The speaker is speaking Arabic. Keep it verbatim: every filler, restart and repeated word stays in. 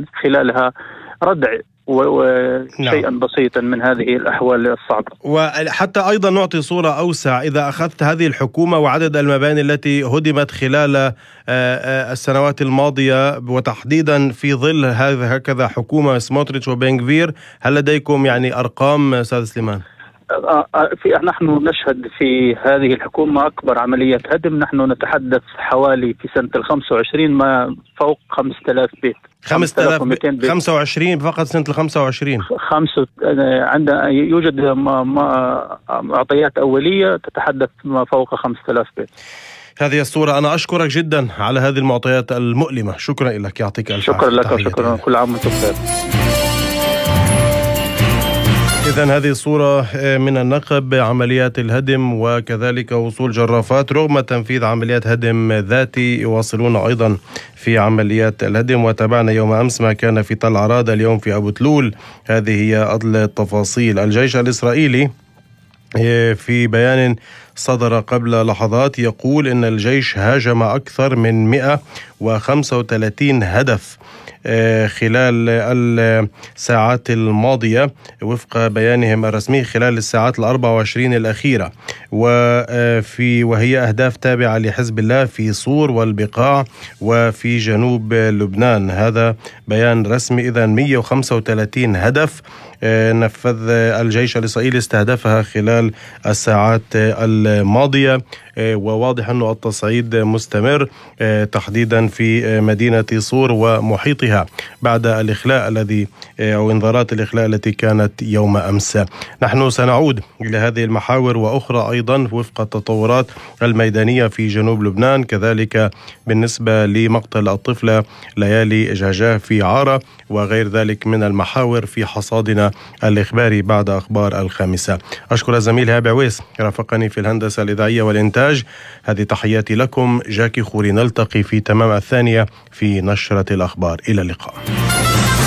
من خلالها ردع وشيئا نعم. بسيطا من هذه الأحوال الصعبة. وحتى أيضا نعطي صورة أوسع، إذا أخذت هذه الحكومة وعدد المباني التي هدمت خلال السنوات الماضية، وتحديدا في ظل هذا هكذا حكومة سموتريتش وبنغفير، هل لديكم يعني أرقام أستاذ سليمان؟ في نحن نشهد في هذه الحكومة أكبر عملية هدم. نحن نتحدث حوالي في سنة الخمسة وعشرين ما فوق خمسة آلاف بيت. خمسة آلاف بيت. خمسة وعشرين فقط سنة الخمسة وعشرين. خمسة عندنا يوجد معطيات أولية تتحدث ما فوق خمسة آلاف بيت. هذه الصورة. أنا أشكرك جدا على هذه المعطيات المؤلمة. شكرا لك، يعطيك ألف عافية. شكرا لك وشكرا. كل عام وأنتم بخير. إذن هذه صورة من النقب، عمليات الهدم وكذلك وصول جرافات رغم تنفيذ عمليات هدم ذاتي، يواصلون أيضا في عمليات الهدم. وتابعنا يوم أمس ما كان في تل عراد، اليوم في أبو تلول. هذه هي التفاصيل. الجيش الإسرائيلي في بيان صدر قبل لحظات يقول إن الجيش هاجم أكثر من مئة وخمسة وثلاثين هدف خلال الساعات الماضية وفق بيانهم الرسمي، خلال الساعات الأربع وعشرين الأخيرة، وفي وهي أهداف تابعة لحزب الله في صور والبقاع وفي جنوب لبنان. هذا بيان رسمي. إذن مئة وخمسة وثلاثين هدف نفذ الجيش الإسرائيلي، استهدفها خلال الساعات الماضية، وواضح أنه التصعيد مستمر تحديدا في مدينة صور ومحيطها بعد الإخلاء الذي أو إنذارات الإخلاء التي كانت يوم أمس. نحن سنعود إلى هذه المحاور وأخرى أيضا وفق التطورات الميدانية في جنوب لبنان، كذلك بالنسبة لمقتل الطفلة ليالي جهجاه في عارة وغير ذلك من المحاور في حصادنا الإخباري بعد أخبار الخامسة. أشكر الزميل هابي عويس رافقني في الهندسة الإذاعية والإنتاج. هذه تحياتي لكم، جاكي خوري. نلتقي في تمام الثانية في نشرة الأخبار. إلى اللقاء.